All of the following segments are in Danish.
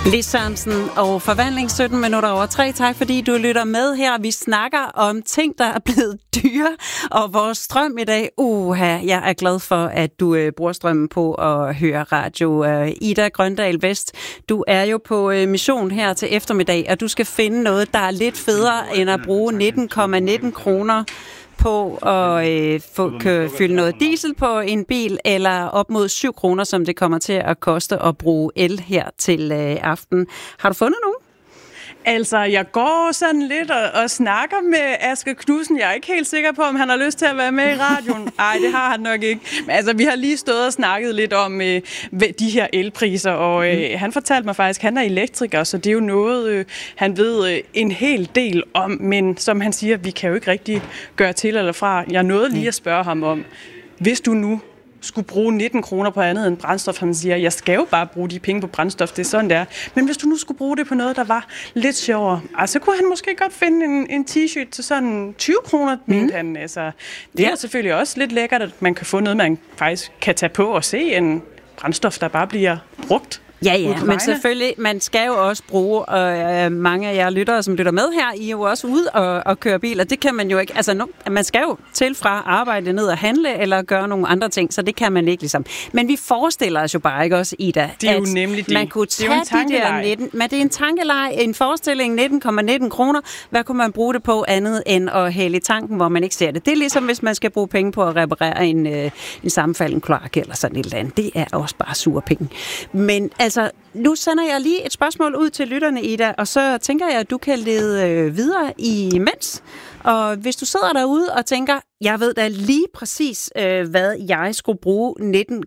Lis Sørensen og Forvandling 3:17. Tak fordi du lytter med her. Vi snakker om ting, der er blevet dyre, og vores strøm i dag. Jeg er glad for, at du bruger strømmen på at høre radio. Ida Grøndal Vest, du er jo på mission her til eftermiddag, og du skal finde noget, der er lidt federe end at bruge 19,19 kroner på at fylde noget diesel på en bil, eller op mod 7 kroner, som det kommer til at koste at bruge el her til aften. Har du fundet nogen? Altså, jeg går sådan lidt og snakker med Asger Knudsen. Jeg er ikke helt sikker på, om han har lyst til at være med i radioen. Nej, det har han nok ikke. Men altså, vi har lige stået og snakket lidt om de her elpriser, og han fortalte mig faktisk, at han er elektriker, så det er jo noget, han ved en hel del om. Men som han siger, vi kan jo ikke rigtig gøre til eller fra. Jeg nåede lige at spørge ham om, hvis du nu skulle bruge 19 kroner på andet end brændstof. Han siger, jeg skal jo bare bruge de penge på brændstof, det er sådan der. Men hvis du nu skulle bruge det på noget, der var lidt sjovere, så kunne han måske godt finde en t-shirt til sådan 20 kroner, mente han. Altså, det er selvfølgelig også lidt lækkert, at man kan få noget, man faktisk kan tage på og se en brændstof, der bare bliver brugt. Ja, men selvfølgelig, man skal jo også bruge, og mange af jer lyttere, som lytter med her, I er jo også ude og køre bil, og det kan man jo ikke, altså man skal jo til fra arbejde ned og handle, eller gøre nogle andre ting, så det kan man ikke ligesom. Men vi forestiller os jo bare ikke også, Ida, det er jo nemlig det. Man kunne tage de der 19, men det er en tankelej, en forestilling, 19,19 kroner, hvad kunne man bruge det på andet end at hælde i tanken, hvor man ikke ser det? Det er ligesom, hvis man skal bruge penge på at reparere en sammenfalden kloak eller sådan et eller andet. Det er også bare sure penge. Men altså, nu sender jeg lige et spørgsmål ud til lytterne, Ida, og så tænker jeg, at du kan lede videre imens. Og hvis du sidder derude og tænker, jeg ved da lige præcis, hvad jeg skulle bruge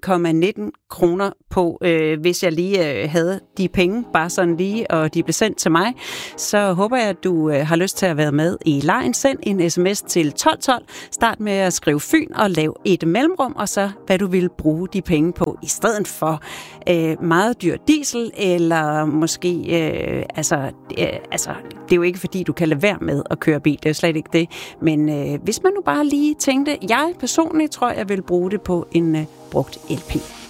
19,19 kroner på, hvis jeg lige havde de penge, bare sådan lige, og de blev sendt til mig, så håber jeg, at du har lyst til at være med i lejen. Send en sms til 1212. Start med at skrive Fyn og lav et mellemrum, og så hvad du vil bruge de penge på, i stedet for meget dyr diesel, eller måske, det er jo ikke fordi, du kan lade være med at køre bil, det er jo slet ikke det, men hvis man nu bare lige tænkte, jeg personligt tror, jeg vil bruge det på en brugt LP.